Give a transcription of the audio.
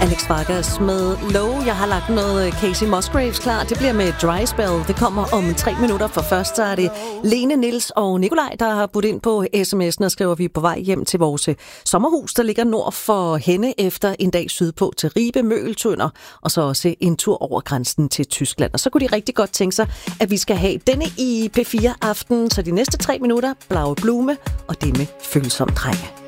Alex Vargas med Low. Jeg har lagt noget Casey Musgraves klar. Det bliver med Dry Spell. Det kommer om 3 minutter. For først så er det Lene, Niels og Nikolaj, der har budt ind på sms'en og skriver, vi er på vej hjem til vores sommerhus, der ligger nord for Henne efter en dag sydpå til Ribe, Møgeltønder, og så også en tur over grænsen til Tyskland. Og så kunne de rigtig godt tænke sig, at vi skal have denne i P4 aften, så de næste 3 minutter, Blaue Blume og det med Følsom Drenge.